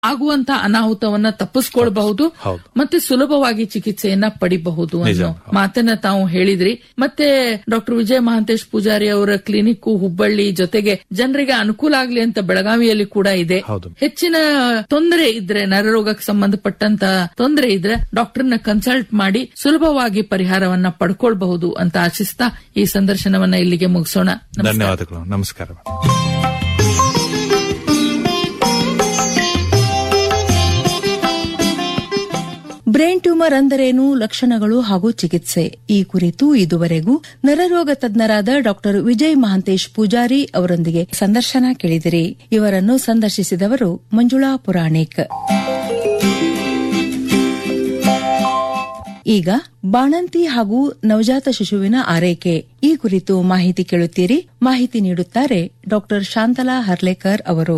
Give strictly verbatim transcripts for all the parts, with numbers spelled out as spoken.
ಆಗುವಂತ ಅನಾಹುತವನ್ನ ತಪ್ಪಿಸ್ಕೊಳ್ಬಹುದು ಮತ್ತೆ ಸುಲಭವಾಗಿ ಚಿಕಿತ್ಸೆಯನ್ನ ಪಡಿಬಹುದು ಅನ್ನೋ ಮಾತನ್ನ ತಾವು ಹೇಳಿದ್ರಿ. ಮತ್ತೆ ಡಾಕ್ಟರ್ ವಿಜಯ ಮಹಾಂತೇಶ್ ಪೂಜಾರಿ ಅವರ ಕ್ಲಿನಿಕ್ ಹುಬ್ಬಳ್ಳಿ ಜೊತೆಗೆ ಜನರಿಗೆ ಅನುಕೂಲ ಆಗ್ಲಿ ಅಂತ ಬೆಳಗಾವಿಯಲ್ಲಿ ಕೂಡ ಇದೆ. ಹೆಚ್ಚಿನ ತೊಂದರೆ ಇದ್ರೆ ನರರೋಗಕ್ಕೆ ಸಂಬಂಧಪಟ್ಟಂತ ತೊಂದರೆ ಇದ್ರೆ ಡಾಕ್ಟರ್ನ ಕನ್ಸಲ್ಟ್ ಮಾಡಿ ಸುಲಭವಾಗಿ ಪರಿಹಾರವನ್ನ ಪಡ್ಕೊಳ್ಬಹುದು ಅಂತ ಆಶಿಸ್ತಾ ಈ ಸಂದರ್ಶನವನ್ನ ಇಲ್ಲಿಗೆ ಮುಗಿಸೋಣ. ಧನ್ಯವಾದಗಳು. ನಮಸ್ಕಾರ. ಬ್ರೈನ್ ಟ್ಯೂಮರ್ ಅಂದರೇನು, ಲಕ್ಷಣಗಳು ಹಾಗೂ ಚಿಕಿತ್ಸೆ ಈ ಕುರಿತು ಇದುವರೆಗೂ ನರರೋಗ ತಜ್ಞರಾದ ಡಾಕ್ಟರ್ ವಿಜಯ್ ಮಹಾಂತೇಶ್ ಪೂಜಾರಿ ಅವರೊಂದಿಗೆ ಸಂದರ್ಶನ ಕೇಳಿದಿರಿ. ಇವರನ್ನು ಸಂದರ್ಶಿಸಿದವರು ಮಂಜುಳಾ ಪುರಾಣಿಕ್. ಈಗ ಬಾಣಂತಿ ಹಾಗೂ ನವಜಾತ ಶಿಶುವಿನ ಆರೈಕೆ ಈ ಕುರಿತು ಮಾಹಿತಿ ಕೇಳುತ್ತೀರಿ. ಮಾಹಿತಿ ನೀಡುತ್ತಾರೆ ಡಾಕ್ಟರ್ ಶಾಂತಲಾ ಹರ್ಲೇಕರ್ ಅವರು.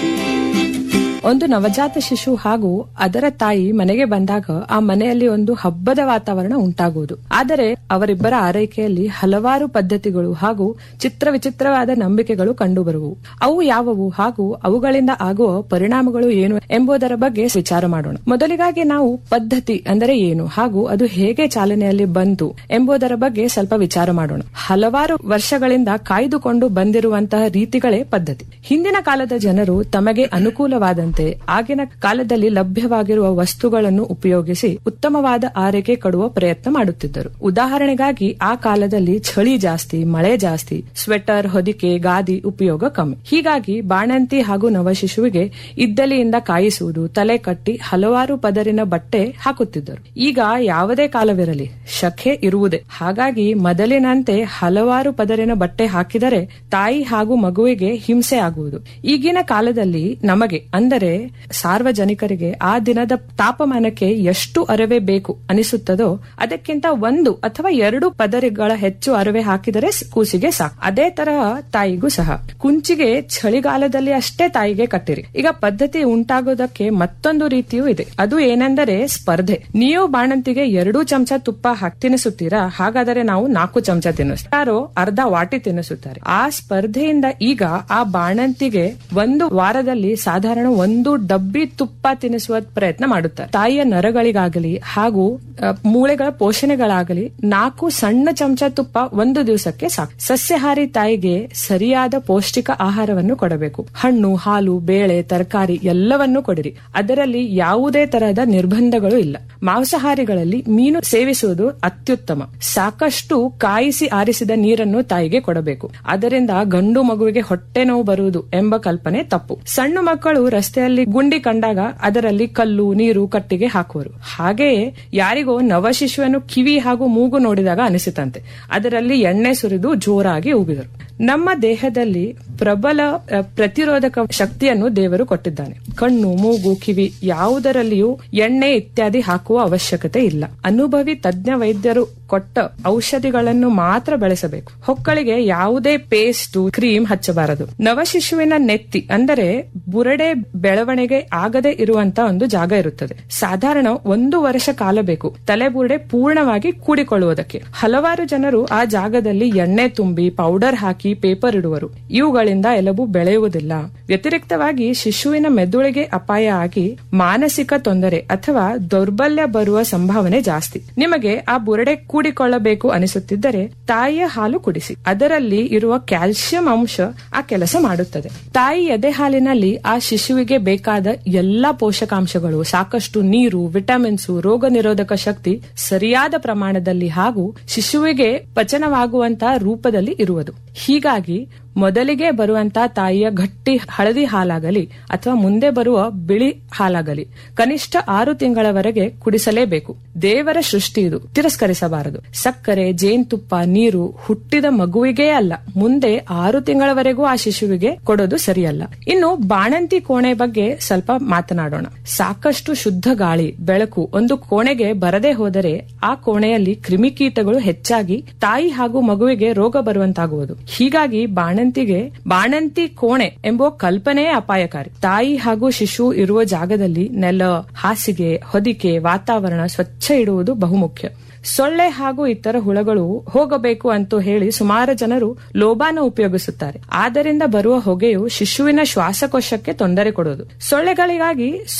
ಒಂದು ನವಜಾತ ಶಿಶು ಹಾಗೂ ಅದರ ತಾಯಿ ಮನೆಗೆ ಬಂದಾಗ ಆ ಮನೆಯಲ್ಲಿ ಒಂದು ಹಬ್ಬದ ವಾತಾವರಣ ಉಂಟಾಗುವುದು. ಆದರೆ ಅವರಿಬ್ಬರ ಆರೈಕೆಯಲ್ಲಿ ಹಲವಾರು ಪದ್ಧತಿಗಳು ಹಾಗೂ ಚಿತ್ರ ವಿಚಿತ್ರವಾದ ನಂಬಿಕೆಗಳು ಕಂಡುಬರುವು. ಅವು ಯಾವುವು ಹಾಗೂ ಅವುಗಳಿಂದ ಆಗುವ ಪರಿಣಾಮಗಳು ಏನು ಎಂಬುದರ ಬಗ್ಗೆ ವಿಚಾರ ಮಾಡೋಣ. ಮೊದಲಿಗಾಗಿ ನಾವು ಪದ್ಧತಿ ಅಂದರೆ ಏನು ಹಾಗೂ ಅದು ಹೇಗೆ ಚಾಲನೆಯಲ್ಲಿ ಬಂತು ಎಂಬುದರ ಬಗ್ಗೆ ಸ್ವಲ್ಪ ವಿಚಾರ ಮಾಡೋಣ. ಹಲವಾರು ವರ್ಷಗಳಿಂದ ಕಾಯ್ದುಕೊಂಡು ಬಂದಿರುವಂತಹ ರೀತಿಗಳೇ ಪದ್ಧತಿ. ಹಿಂದಿನ ಕಾಲದ ಜನರು ತಮಗೆ ಅನುಕೂಲವಾದ ಆಗಿನ ಕಾಲದಲ್ಲಿ ಲಭ್ಯವಾಗಿರುವ ವಸ್ತುಗಳನ್ನು ಉಪಯೋಗಿಸಿ ಉತ್ತಮವಾದ ಆರೈಕೆ ಕೊಡುವ ಪ್ರಯತ್ನ ಮಾಡುತ್ತಿದ್ದರು. ಉದಾಹರಣೆಗಾಗಿ ಆ ಕಾಲದಲ್ಲಿ ಚಳಿ ಜಾಸ್ತಿ, ಮಳೆ ಜಾಸ್ತಿ, ಸ್ವೆಟರ್, ಹೊದಿಕೆ, ಗಾದಿ ಉಪಯೋಗ ಕಮ್ಮಿ. ಹೀಗಾಗಿ ಬಾಣಂತಿ ಹಾಗೂ ನವಶಿಶುವಿಗೆ ಇದ್ದಲಿಯಿಂದ ಕಾಯಿಸುವುದು, ತಲೆ ಕಟ್ಟಿ ಹಲವಾರು ಪದರಿನ ಬಟ್ಟೆ ಹಾಕುತ್ತಿದ್ದರು. ಈಗ ಯಾವುದೇ ಕಾಲವಿರಲಿ ಶಖೆ ಇರುವುದೇ. ಹಾಗಾಗಿ ಮೊದಲಿನಂತೆ ಹಲವಾರು ಪದರಿನ ಬಟ್ಟೆ ಹಾಕಿದರೆ ತಾಯಿ ಹಾಗೂ ಮಗುವಿಗೆ ಹಿಂಸೆ ಆಗುವುದು. ಈಗಿನ ಕಾಲದಲ್ಲಿ ನಮಗೆ ಅಂದರೆ ಸಾರ್ವಜನಿಕರಿಗೆ ಆ ದಿನದ ತಾಪಮಾನಕ್ಕೆ ಎಷ್ಟು ಅರವೆ ಬೇಕು ಅನಿಸುತ್ತದೋ ಅದಕ್ಕಿಂತ ಒಂದು ಅಥವಾ ಎರಡು ಪದರಿಗಳ ಹೆಚ್ಚು ಅರವೆ ಹಾಕಿದರೆ ಕೂಸಿಗೆ ಸಾಕು. ಅದೇ ತರಹ ತಾಯಿಗೂ ಸಹ ಕುಂಚಿಗೆ ಚಳಿಗಾಲದಲ್ಲಿ ಅಷ್ಟೇ ತಾಯಿಗೆ ಕಟ್ಟಿರಿ. ಈಗ ಪದ್ಧತಿ ಉಂಟಾಗೋದಕ್ಕೆ ಮತ್ತೊಂದು ರೀತಿಯೂ ಇದೆ. ಅದು ಏನೆಂದರೆ ಸ್ಪರ್ಧೆ. ನೀವು ಬಾಣಂತಿಗೆ ಎರಡು ಚಮಚ ತುಪ್ಪ ಹಾಕಿ ತಿನ್ನಿಸುತ್ತೀರಾ, ಹಾಗಾದರೆ ನಾವು ನಾಲ್ಕು ಚಮಚ ತಿನ್ನಿಸ್ತಾರೋ ಅರ್ಧ ವಾಟಿ ತಿನ್ನಿಸುತ್ತಾರೆ. ಆ ಸ್ಪರ್ಧೆಯಿಂದ ಈಗ ಆ ಬಾಣಂತಿಗೆ ಒಂದು ವಾರದಲ್ಲಿ ಸಾಧಾರಣ ಒಂದು ಡಬ್ಬಿ ತುಪ್ಪ ತಿನ್ನಿಸುವ ಪ್ರಯತ್ನ ಮಾಡುತ್ತಾರೆ. ತಾಯಿಯ ನರಗಳಿಗಾಗಲಿ ಹಾಗೂ ಮೂಳೆಗಳ ಪೋಷಣೆಗಳಾಗಲಿ ನಾಲ್ಕು ಸಣ್ಣ ಚಮಚ ತುಪ್ಪ ಒಂದು ದಿವಸಕ್ಕೆ ಸಾಕು. ಸಸ್ಯಾಹಾರಿ ತಾಯಿಗೆ ಸರಿಯಾದ ಪೌಷ್ಟಿಕ ಆಹಾರವನ್ನು ಕೊಡಬೇಕು. ಹಣ್ಣು, ಹಾಲು, ಬೇಳೆ, ತರಕಾರಿ ಎಲ್ಲವನ್ನೂ ಕೊಡಿರಿ. ಅದರಲ್ಲಿ ಯಾವುದೇ ತರಹದ ನಿರ್ಬಂಧಗಳು ಇಲ್ಲ. ಮಾಂಸಾಹಾರಿಗಳಲ್ಲಿ ಮೀನು ಸೇವಿಸುವುದು ಅತ್ಯುತ್ತಮ. ಸಾಕಷ್ಟು ಕಾಯಿಸಿ ಆರಿಸಿದ ನೀರನ್ನು ತಾಯಿಗೆ ಕೊಡಬೇಕು. ಅದರಿಂದ ಗಂಡು ಮಗುವಿಗೆ ಹೊಟ್ಟೆ ನೋವು ಬರುವುದು ಎಂಬ ಕಲ್ಪನೆ ತಪ್ಪು. ಸಣ್ಣ ಮಕ್ಕಳು ರಸ್ತೆಯಲ್ಲಿ ಗುಂಡಿ ಕಂಡಾಗ ಅದರಲ್ಲಿ ಕಲ್ಲು, ನೀರು, ಕಟ್ಟಿಗೆ ಹಾಕುವರು. ಹಾಗೆಯೇ ಯಾರಿಗೋ ನವಶಿಶುವನ್ನು ಕಿವಿ ಹಾಗೂ ಮೂಗು ನೋಡಿದಾಗ ಅನಿಸಿತಂತೆ ಅದರಲ್ಲಿ ಎಣ್ಣೆ ಸುರಿದು ಜೋರಾಗಿ ಉಗಿದರು. ನಮ್ಮ ದೇಹದಲ್ಲಿ ಪ್ರಬಲ ಪ್ರತಿರೋಧಕ ಶಕ್ತಿಯನ್ನು ದೇವರು ಕೊಟ್ಟಿದ್ದಾನೆ. ಕಣ್ಣು, ಮೂಗು, ಕಿವಿ ಯಾವುದರಲ್ಲಿಯೂ ಎಣ್ಣೆ ಇತ್ಯಾದಿ ಹಾಕುವ ಅವಶ್ಯಕತೆ ಇಲ್ಲ. ಅನುಭವಿ ತಜ್ಞ ವೈದ್ಯರು ಕೊಟ್ಟ ಔಷಧಿಗಳನ್ನು ಮಾತ್ರ ಬಳಸಬೇಕು. ಹೊಕ್ಕಳಿಗೆ ಯಾವುದೇ ಪೇಸ್ಟ್, ಕ್ರೀಮ್ ಹಚ್ಚಬಾರದು. ನವಶಿಶುವಿನ ನೆತ್ತಿ ಅಂದರೆ ಬುರಡೆ ಬೆಳವಣಿಗೆ ಆಗದೆ ಇರುವಂತ ಒಂದು ಜಾಗ ಇರುತ್ತದೆ. ಸಾಧಾರಣ ಒಂದು ವರ್ಷ ಕಾಲ ಬೇಕು ತಲೆಬುರುಡೆ ಪೂರ್ಣವಾಗಿ ಕೂಡಿಕೊಳ್ಳುವುದಕ್ಕೆ. ಹಲವಾರು ಜನರು ಆ ಜಾಗದಲ್ಲಿ ಎಣ್ಣೆ ತುಂಬಿ ಪೌಡರ್ ಹಾಕಿ ಪೇಪರ್ ಇಡುವರು. ಇವುಗಳಿಂದ ಎಲುಬು ಬೆಳೆಯುವುದಿಲ್ಲ. ವ್ಯತಿರಿಕ್ತವಾಗಿ ಶಿಶುವಿನ ಮೆದುಳಿಗೆ ಅಪಾಯ ಆಗಿ ಮಾನಸಿಕ ತೊಂದರೆ ಅಥವಾ ದೌರ್ಬಲ್ಯ ಬರುವ ಸಂಭಾವನೆ ಜಾಸ್ತಿ. ನಿಮಗೆ ಆ ಬುರಡೆ ಕೂಡಿಕೊಳ್ಳಬೇಕು ಅನಿಸುತ್ತಿದ್ದರೆ ತಾಯಿಯ ಹಾಲು ಕುಡಿಸಿ. ಅದರಲ್ಲಿ ಇರುವ ಕ್ಯಾಲ್ಸಿಯಂ ಅಂಶ ಆ ಕೆಲಸ ಮಾಡುತ್ತದೆ. ತಾಯಿ ಎದೆ ಹಾಲಿನಲ್ಲಿ ಆ ಶಿಶುವಿಗೆ ಬೇಕಾದ ಎಲ್ಲಾ ಪೋಷಕಾಂಶಗಳು, ಸಾಕಷ್ಟು ನೀರು, ವಿಟಮಿನ್ಸ್, ರೋಗ ನಿರೋಧಕ ಶಕ್ತಿ ಸರಿಯಾದ ಪ್ರಮಾಣದಲ್ಲಿ ಹಾಗೂ ಶಿಶುವಿಗೆ ಪಚನವಾಗುವಂತಹ ರೂಪದಲ್ಲಿ ಇರುವುದು. ಹೀಗಾಗಿ ಮೊದಲಿಗೆ ಬರುವಂತಹ ತಾಯಿಯ ಗಟ್ಟಿ ಹಳದಿ ಹಾಲಾಗಲಿ ಅಥವಾ ಮುಂದೆ ಬರುವ ಬಿಳಿ ಹಾಲಾಗಲಿ ಕನಿಷ್ಠ ಆರು ತಿಂಗಳವರೆಗೆ ಕುಡಿಸಲೇಬೇಕು. ದೇವರ ಸೃಷ್ಟಿ ಇದು, ತಿರಸ್ಕರಿಸಬಾರದು. ಸಕ್ಕರೆ, ಜೇನುತುಪ್ಪ, ನೀರು ಹುಟ್ಟಿದ ಮಗುವಿಗೇ ಅಲ್ಲ, ಮುಂದೆ ಆರು ತಿಂಗಳವರೆಗೂ ಆ ಶಿಶುವಿಗೆ ಕೊಡೋದು ಸರಿಯಲ್ಲ. ಇನ್ನು ಬಾಣಂತಿ ಕೋಣೆ ಬಗ್ಗೆ ಸ್ವಲ್ಪ ಮಾತನಾಡೋಣ. ಸಾಕಷ್ಟು ಶುದ್ಧ ಗಾಳಿ, ಬೆಳಕು ಒಂದು ಕೋಣೆಗೆ ಬರದೇ ಹೋದರೆ ಆ ಕೋಣೆಯಲ್ಲಿ ಕ್ರಿಮಿಕೀಟಗಳು ಹೆಚ್ಚಾಗಿ ತಾಯಿ ಹಾಗೂ ಮಗುವಿಗೆ ರೋಗ ಬರುವಂತಾಗುವುದು. ಹೀಗಾಗಿ ಬಾಣಂತಿಗೆ ಬಾಣಂತಿ ಕೋಣೆ ಎಂಬ ಕಲ್ಪನೆಯೇ ಅಪಾಯಕಾರಿ. ತಾಯಿ ಹಾಗೂ ಶಿಶು ಇರುವ ಜಾಗದಲ್ಲಿ ನೆಲ, ಹಾಸಿಗೆ, ಹೊದಿಕೆ, ವಾತಾವರಣ ಸ್ವಚ್ಛ ಇಡುವುದು ಬಹುಮುಖ್ಯ. ಸೊಳ್ಳೆ ಹಾಗೂ ಇತರ ಹುಳಗಳು ಹೋಗಬೇಕು ಅಂತ ಹೇಳಿ ಸುಮಾರು ಜನರು ಲೋಬಾನ ಉಪಯೋಗಿಸುತ್ತಾರೆ. ಆದ್ದರಿಂದ ಬರುವ ಹೊಗೆಯು ಶಿಶುವಿನ ಶ್ವಾಸಕೋಶಕ್ಕೆ ತೊಂದರೆ ಕೊಡುವುದು. ಸೊಳ್ಳೆಗಳಿಗಾಗಿ